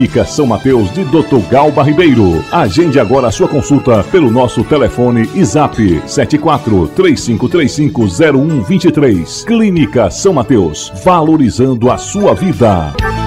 Clínica São Mateus de Dr. Galba Ribeiro. Agende agora a sua consulta pelo nosso telefone e zap 74-3535-0123. Clínica São Mateus, valorizando a sua vida.